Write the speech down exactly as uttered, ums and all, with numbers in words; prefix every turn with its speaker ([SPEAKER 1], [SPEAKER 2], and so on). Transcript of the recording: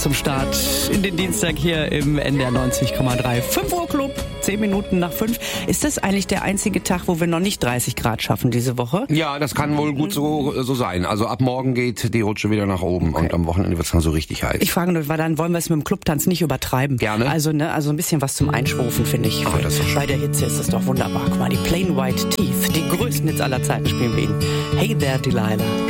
[SPEAKER 1] zum Start in den Dienstag hier im N D R neunzig Komma drei. fünf Uhr Club, zehn Minuten nach fünf. Ist das eigentlich der einzige Tag, wo wir noch nicht dreißig Grad schaffen diese Woche?
[SPEAKER 2] Ja, das kann wohl gut so so sein. Also ab morgen geht die Rutsche wieder nach oben okay. und am Wochenende wird es dann so richtig heiß.
[SPEAKER 1] Ich frage nur, weil dann wollen wir es mit dem Clubtanz nicht übertreiben.
[SPEAKER 2] Gerne.
[SPEAKER 1] Also ne, also ein bisschen was zum Einschrufen, finde ich.
[SPEAKER 2] Oh, das ist doch
[SPEAKER 1] Bei der Hitze ist es doch wunderbar. Guck mal, die Plain White Teeth, die größten Hits aller Zeiten spielen wir ihnen. Hey there, Delilah.